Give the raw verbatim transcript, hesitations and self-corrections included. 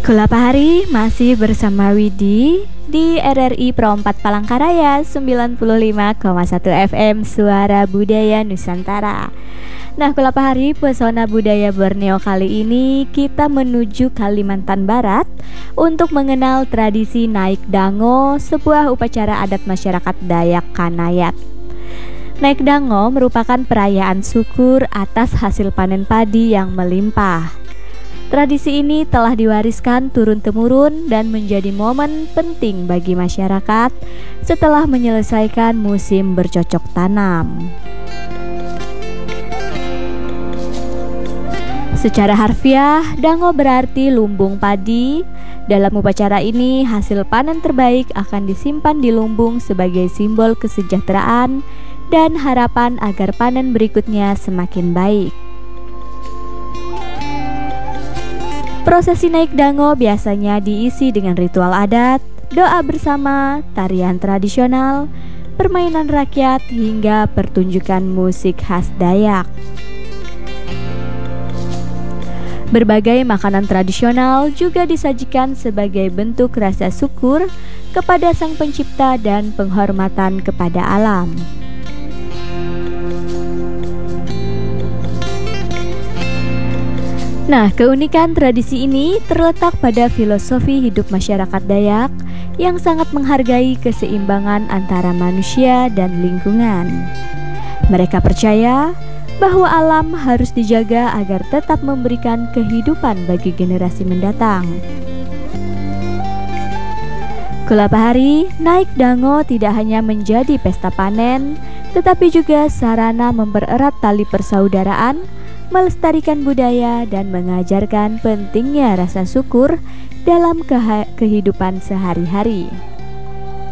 Kulapahari masih bersama Widi di R R I Pro empat Palangkaraya sembilan puluh lima koma satu F M Suara Budaya Nusantara. Nah, Kulapahari Pesona Budaya Borneo kali ini kita menuju Kalimantan Barat untuk mengenal tradisi Naik Dango, sebuah upacara adat masyarakat Dayak Kanayat. Naik Dango merupakan perayaan syukur atas hasil panen padi yang melimpah. Tradisi ini telah diwariskan turun-temurun dan menjadi momen penting bagi masyarakat setelah menyelesaikan musim bercocok tanam. Secara harfiah, dango berarti lumbung padi. Dalam upacara ini, hasil panen terbaik akan disimpan di lumbung sebagai simbol kesejahteraan dan harapan agar panen berikutnya semakin baik. Prosesi naik dango biasanya diisi dengan ritual adat, doa bersama, tarian tradisional, permainan rakyat, hingga pertunjukan musik khas Dayak. Berbagai makanan tradisional juga disajikan sebagai bentuk rasa syukur kepada Sang Pencipta dan penghormatan kepada alam. Nah, keunikan tradisi ini terletak pada filosofi hidup masyarakat Dayak yang sangat menghargai keseimbangan antara manusia dan lingkungan. Mereka percaya bahwa alam harus dijaga agar tetap memberikan kehidupan bagi generasi mendatang. Kulapahari, Naik Dango tidak hanya menjadi pesta panen, tetapi juga sarana mempererat tali persaudaraan, melestarikan budaya, dan mengajarkan pentingnya rasa syukur dalam keha- kehidupan sehari-hari.